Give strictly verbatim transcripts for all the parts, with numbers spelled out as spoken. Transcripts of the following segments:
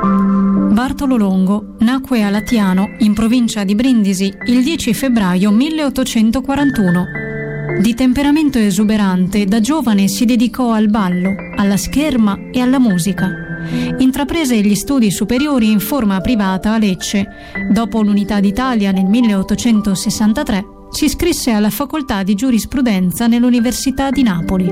Bartolo Longo nacque a Latiano, in provincia di Brindisi, il dieci febbraio milleottocentoquarantuno. Di temperamento esuberante, da giovane si dedicò al ballo, alla scherma e alla musica. Intraprese gli studi superiori in forma privata a Lecce. Dopo l'Unità d'Italia nel milleottocentosessantatré si iscrisse alla facoltà di giurisprudenza nell'Università di Napoli.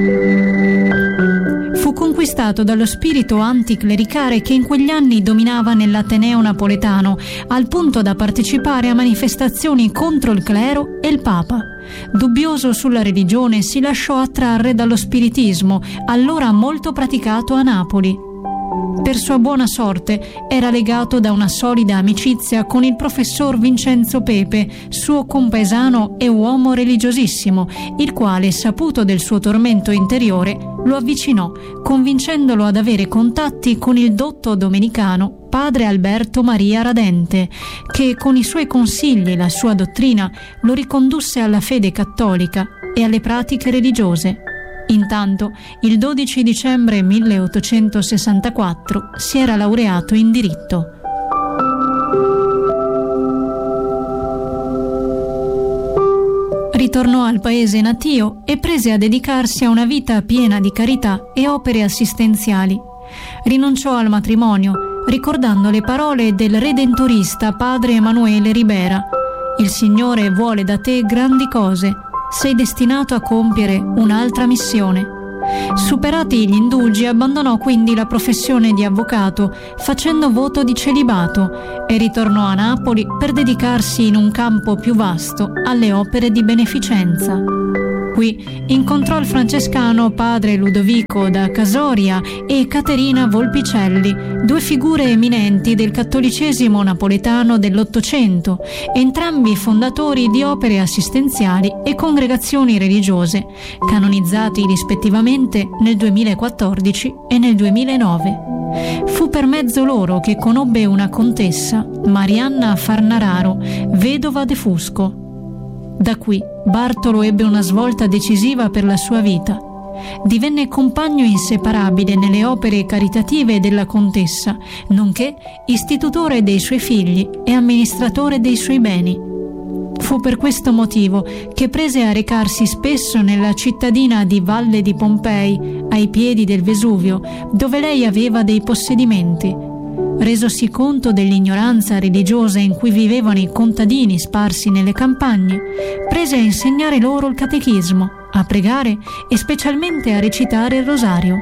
Fu conquistato dallo spirito anticlericale che in quegli anni dominava nell'Ateneo napoletano, al punto da partecipare a manifestazioni contro il clero e il Papa. Dubbioso sulla religione, si lasciò attrarre dallo spiritismo, allora molto praticato a Napoli. Per sua buona sorte era legato da una solida amicizia con il professor Vincenzo Pepe, suo compaesano e uomo religiosissimo, il quale, saputo del suo tormento interiore, lo avvicinò, convincendolo ad avere contatti con il dotto domenicano padre Alberto Maria Radente, che con i suoi consigli e la sua dottrina lo ricondusse alla fede cattolica e alle pratiche religiose. Intanto, il dodici dicembre milleottocentosessantaquattro si era laureato in diritto. Ritornò al paese natio e prese a dedicarsi a una vita piena di carità e opere assistenziali. Rinunciò al matrimonio, ricordando le parole del redentorista padre Emanuele Ribera: «Il Signore vuole da te grandi cose. Sei destinato a compiere un'altra missione». Superati gli indugi, abbandonò quindi la professione di avvocato, facendo voto di celibato, e ritornò a Napoli per dedicarsi in un campo più vasto alle opere di beneficenza. Qui incontrò il francescano padre Ludovico da Casoria e Caterina Volpicelli, due figure eminenti del cattolicesimo napoletano dell'Ottocento, entrambi fondatori di opere assistenziali e congregazioni religiose, canonizzati rispettivamente nel duemilaquattordici e nel duemilanove. Fu per mezzo loro che conobbe una contessa, Marianna Farnararo, vedova de Fusco. Da qui Bartolo ebbe una svolta decisiva per la sua vita. Divenne compagno inseparabile nelle opere caritative della contessa, nonché istitutore dei suoi figli e amministratore dei suoi beni. Fu per questo motivo che prese a recarsi spesso nella cittadina di Valle di Pompei, ai piedi del Vesuvio, dove lei aveva dei possedimenti. Resosi conto dell'ignoranza religiosa in cui vivevano i contadini sparsi nelle campagne, prese a insegnare loro il catechismo, a pregare e specialmente a recitare il rosario.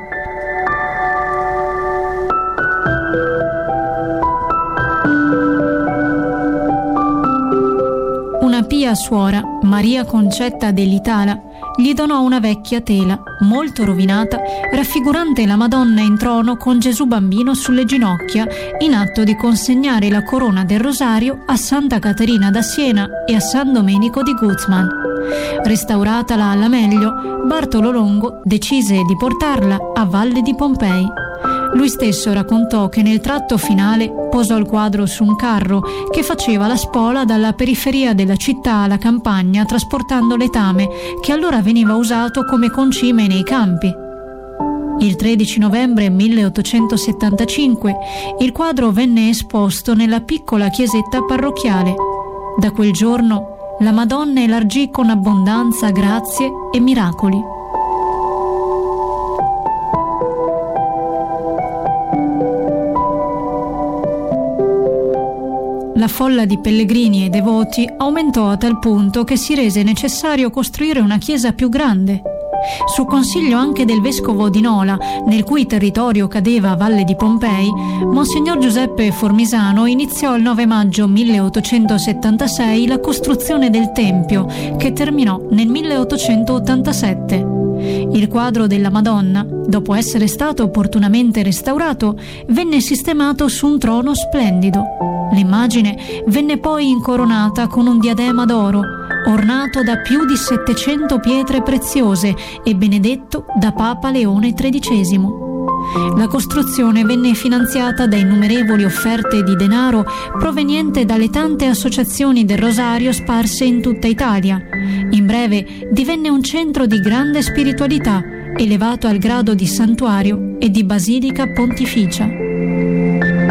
Una pia suora, Maria Concetta dell'Itala, gli donò una vecchia tela, molto rovinata, raffigurante la Madonna in trono con Gesù bambino sulle ginocchia, in atto di consegnare la corona del rosario a Santa Caterina da Siena e a San Domenico di Guzman. Restauratala alla meglio, Bartolo Longo decise di portarla a Valle di Pompei. Lui stesso raccontò che nel tratto finale posò il quadro su un carro che faceva la spola dalla periferia della città alla campagna, trasportando letame, che allora veniva usato come concime nei campi. Il tredici novembre milleottocentosettantacinque il quadro venne esposto nella piccola chiesetta parrocchiale. Da quel giorno la Madonna elargì con abbondanza grazie e miracoli. La folla di pellegrini e devoti aumentò a tal punto che si rese necessario costruire una chiesa più grande. Su consiglio anche del vescovo di Nola, nel cui territorio cadeva Valle di Pompei, Monsignor Giuseppe Formisano iniziò il nove maggio milleottocentosettantasei la costruzione del Tempio, che terminò nel milleottocentottantasette. Il quadro della Madonna, dopo essere stato opportunamente restaurato, venne sistemato su un trono splendido. L'immagine venne poi incoronata con un diadema d'oro, ornato da più di settecento pietre preziose e benedetto da Papa Leone tredicesimo. La costruzione venne finanziata da innumerevoli offerte di denaro proveniente dalle tante associazioni del Rosario sparse in tutta Italia. In breve, divenne un centro di grande spiritualità, elevato al grado di santuario e di basilica pontificia.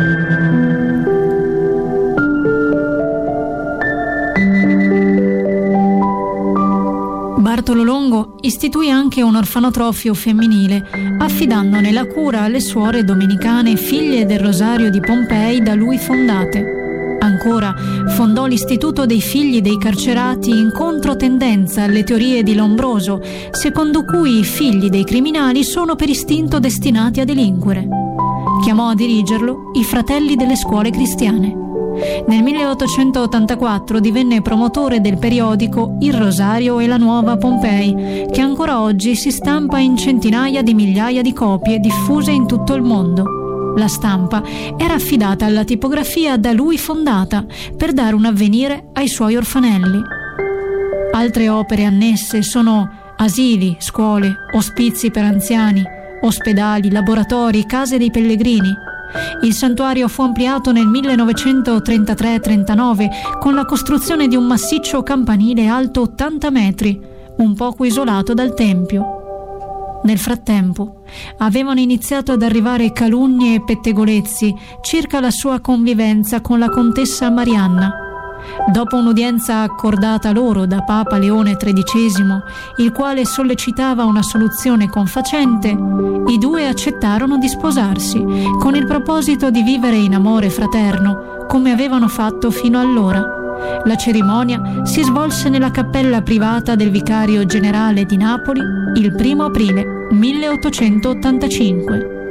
Bartolo Longo istituì anche un orfanotrofio femminile, affidandone la cura alle suore domenicane figlie del Rosario di Pompei da lui fondate. Ancora, fondò l'Istituto dei Figli dei Carcerati in controtendenza alle teorie di Lombroso, secondo cui i figli dei criminali sono per istinto destinati a delinquere. Chiamò a dirigerlo i Fratelli delle Scuole Cristiane. Nel milleottocentottantaquattro divenne promotore del periodico Il Rosario e la Nuova Pompei, che ancora oggi si stampa in centinaia di migliaia di copie diffuse in tutto il mondo. La stampa era affidata alla tipografia da lui fondata per dare un avvenire ai suoi orfanelli. Altre opere annesse sono asili, scuole, ospizi per anziani, ospedali, laboratori, case dei pellegrini. Il santuario fu ampliato nel millenovecentotrentatré trentanove con la costruzione di un massiccio campanile alto ottanta metri, un poco isolato dal tempio. Nel frattempo avevano iniziato ad arrivare calunnie e pettegolezzi circa la sua convivenza con la contessa Marianna. Dopo un'udienza accordata loro da Papa Leone tredicesimo, il quale sollecitava una soluzione confacente, i due accettarono di sposarsi, con il proposito di vivere in amore fraterno, come avevano fatto fino allora. La cerimonia si svolse nella cappella privata del vicario generale di Napoli il primo aprile milleottocentottantacinque.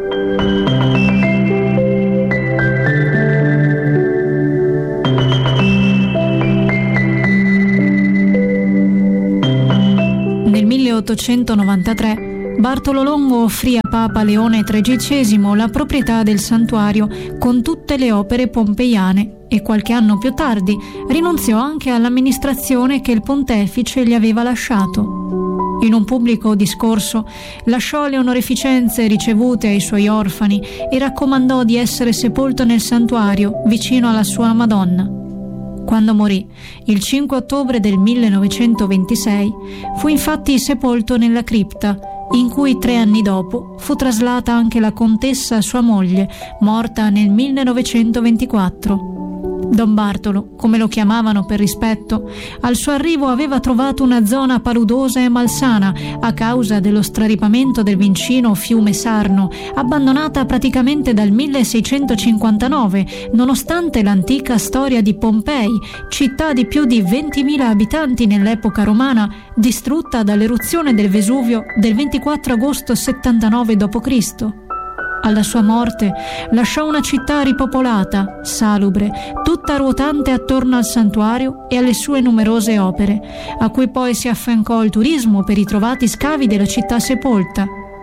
Nel milleottocentonovantatré Bartolo Longo offrì a Papa Leone tredicesimo la proprietà del santuario con tutte le opere pompeiane e qualche anno più tardi rinunziò anche all'amministrazione che il pontefice gli aveva lasciato. In un pubblico discorso lasciò le onorificenze ricevute ai suoi orfani e raccomandò di essere sepolto nel santuario vicino alla sua Madonna. Quando morì, il cinque ottobre del millenovecentoventisei, fu infatti sepolto nella cripta, in cui tre anni dopo fu traslata anche la contessa sua moglie, morta nel millenovecentoventiquattro. Don Bartolo, come lo chiamavano per rispetto, al suo arrivo aveva trovato una zona paludosa e malsana a causa dello straripamento del vicino fiume Sarno, abbandonata praticamente dal milleseicentocinquantanove, nonostante l'antica storia di Pompei, città di più di ventimila abitanti nell'epoca romana, distrutta dall'eruzione del Vesuvio del ventiquattro agosto settantanove dopo Cristo. Alla sua morte lasciò una città ripopolata, salubre, tutta ruotante attorno al santuario e alle sue numerose opere, a cui poi si affiancò il turismo per i trovati scavi della città sepolta.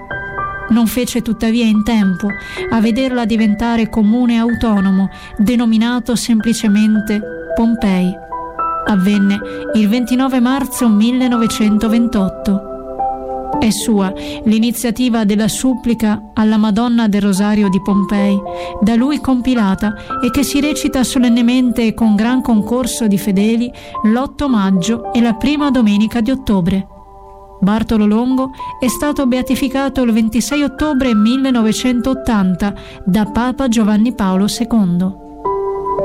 Non fece tuttavia in tempo a vederla diventare comune autonomo, denominato semplicemente Pompei. Avvenne il ventinove marzo millenovecentoventotto. È sua l'iniziativa della supplica alla Madonna del Rosario di Pompei, da lui compilata e che si recita solennemente e con gran concorso di fedeli l'otto maggio e la prima domenica di ottobre. Bartolo Longo è stato beatificato il ventisei ottobre millenovecentottanta da Papa Giovanni Paolo secondo.